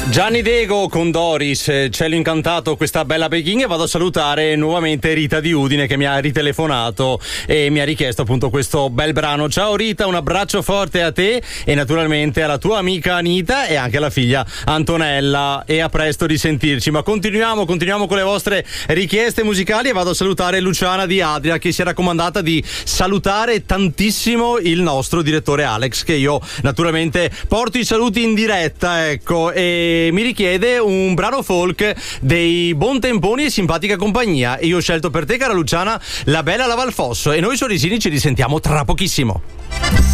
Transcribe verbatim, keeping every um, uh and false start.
Gianni Dego con Doris, cielo incantato, questa bella Pechino, e vado a salutare nuovamente Rita di Udine che mi ha ritelefonato e mi ha richiesto appunto questo bel brano. Ciao Rita, un abbraccio forte a te e naturalmente alla tua amica Anita e anche alla figlia Antonella, e a presto risentirci. Ma continuiamo, continuiamo con le vostre richieste musicali e vado a salutare Luciana di Adria che si è raccomandata di salutare tantissimo il nostro direttore Alex, che io naturalmente porto i saluti in diretta, ecco, e mi richiede un brano folk dei Buontemponi e Simpatica Compagnia, e io ho scelto per te, cara Luciana, La Bella Lava il Fosso, e noi sorrisini ci risentiamo tra pochissimo.